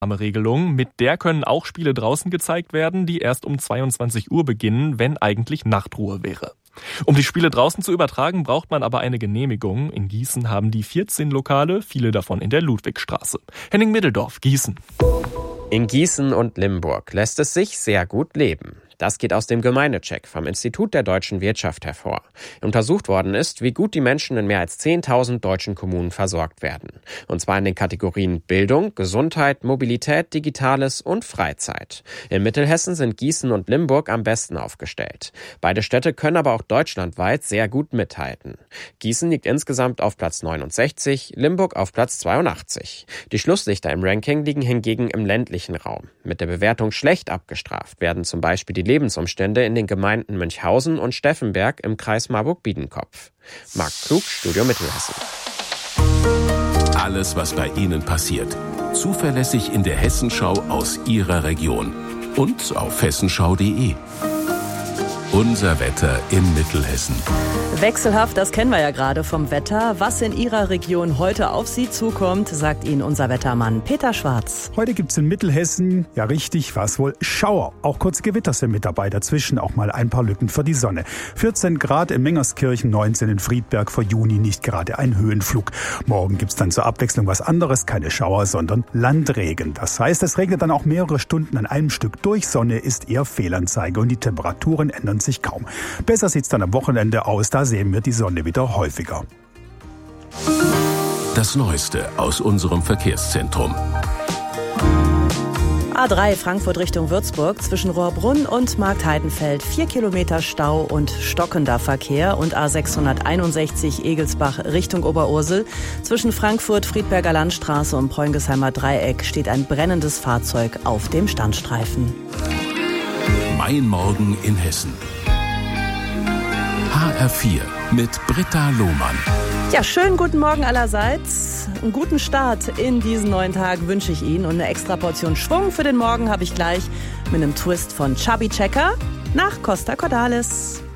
Regelung. Mit der können auch Spiele draußen gezeigt werden, die erst um 22 Uhr beginnen, wenn eigentlich Nachtruhe wäre. Um die Spiele draußen zu übertragen, braucht man aber eine Genehmigung. In Gießen haben die 14 Lokale, viele davon in der Ludwigstraße. Henning Middeldorf, Gießen. In Gießen und Limburg lässt es sich sehr gut leben. Das geht aus dem Gemeindecheck vom Institut der deutschen Wirtschaft hervor. Untersucht worden ist, wie gut die Menschen in mehr als 10.000 deutschen Kommunen versorgt werden. Und zwar in den Kategorien Bildung, Gesundheit, Mobilität, Digitales und Freizeit. In Mittelhessen sind Gießen und Limburg am besten aufgestellt. Beide Städte können aber auch deutschlandweit sehr gut mithalten. Gießen liegt insgesamt auf Platz 69, Limburg auf Platz 82. Die Schlusslichter im Ranking liegen hingegen im ländlichen Raum. Mit der Bewertung schlecht abgestraft werden zum Beispiel die Lebensumstände in den Gemeinden Münchhausen und Steffenberg im Kreis Marburg-Biedenkopf. Marc Klug, Studio Mittelhessen. Alles, was bei Ihnen passiert. Zuverlässig in der Hessenschau aus Ihrer Region. Und auf hessenschau.de. Unser Wetter in Mittelhessen. Wechselhaft, das kennen wir ja gerade vom Wetter. Was in Ihrer Region heute auf Sie zukommt, sagt Ihnen unser Wettermann Peter Schwarz. Heute gibt's in Mittelhessen, ja richtig, was wohl, Schauer. Auch kurze Gewitter sind mit dabei, dazwischen auch mal ein paar Lücken für die Sonne. 14 Grad in Mengerskirchen, 19 in Friedberg, für Juni nicht gerade ein Höhenflug. Morgen gibt's dann zur Abwechslung was anderes, keine Schauer, sondern Landregen. Das heißt, es regnet dann auch mehrere Stunden an einem Stück durch. Sonne ist eher Fehlanzeige und die Temperaturen ändern sich kaum. Besser sieht's dann am Wochenende aus, da sehen wir die Sonne wieder häufiger. Das Neueste aus unserem Verkehrszentrum. A3 Frankfurt Richtung Würzburg zwischen Rohrbrunn und Marktheidenfeld 4 Kilometer Stau und stockender Verkehr und A661 Egelsbach Richtung Oberursel. Zwischen Frankfurt, Friedberger Landstraße und Preungesheimer Dreieck steht ein brennendes Fahrzeug auf dem Standstreifen. Mein Morgen in Hessen. HR4 mit Britta Lohmann. Ja, schönen guten Morgen allerseits. Einen guten Start in diesen neuen Tag wünsche ich Ihnen. Und eine extra Portion Schwung für den Morgen habe ich gleich mit einem Twist von Chubby Checker nach Costa Cordalis.